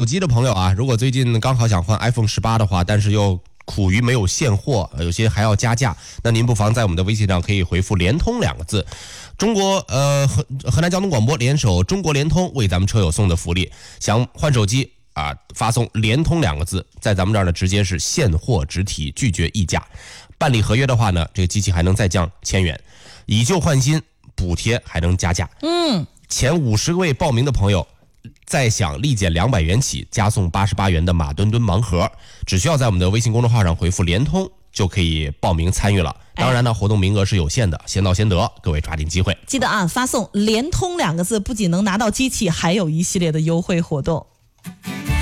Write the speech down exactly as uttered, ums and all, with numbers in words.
机的朋友啊，如果最近刚好想换 iPhone 十八的话，但是又苦于没有现货，有些还要加价，那您不妨在我们的微信上可以回复联通两个字。中国呃河河南交通广播联手中国联通为咱们车友送的福利，想换手机啊，发送联通两个字，在咱们这儿呢直接是现货直提，拒绝议价。办理合约的话呢，这个机器还能再降千元，以旧换新，补贴还能加价。 嗯， 前五十位报名的朋友，再享立减两百元起，加送八十八元的马墩墩盲盒，只需要在我们的微信公众号上回复联通，就可以报名参与了。当然呢，活动名额是有限的，先到先得，各位抓紧机会。 记得啊，发送联通两个字，不仅能拿到机器，还有一系列的优惠活动。